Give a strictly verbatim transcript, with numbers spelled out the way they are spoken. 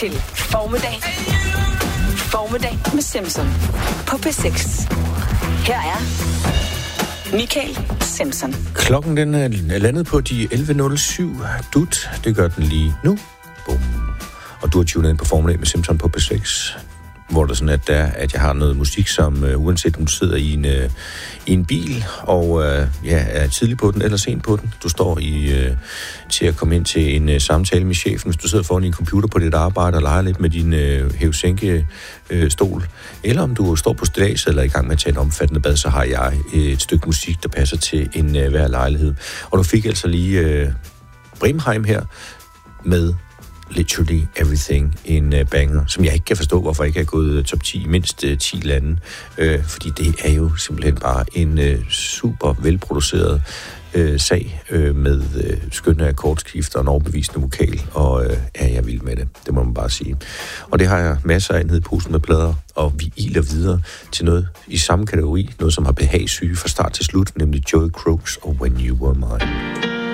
til Formiddag. Formiddag med Simpson på P seks. Her er Michael Simpson. Klokken den er landet på de elleve nul syv. Dut, det gør den lige nu. Bum. Og du har tunet ind på Formiddag med Simpson på P seks. Hvor der sådan at, der, at jeg har noget musik, som uh, uanset om du sidder i en, uh, i en bil, og uh, ja, er tidlig på den eller sent på den, du står i uh, til at komme ind til en uh, samtale med chefen, hvis du sidder foran din computer på dit arbejde og leger lidt med din uh, hæve-sænke uh, stol, eller om du står på stillads eller er i gang med at tage en omfattende bad, så har jeg et stykke musik, der passer til en uh, hver lejlighed. Og du fik altså lige uh, Brimheim her med Literally Everything, en uh, banger, som jeg ikke kan forstå, hvorfor jeg ikke er gået top ti i mindst uh, ti lande, uh, fordi det er jo simpelthen bare en uh, super velproduceret uh, sag uh, med uh, skønne akkordskifter og en overbevisende vokal, og uh, er jeg vild med det, det må man bare sige. Og det har jeg masser af nede i posen med plader, og vi iler videre til noget i samme kategori, noget som har behagssyge fra start til slut, nemlig Joey Croaks og When You Were Mine.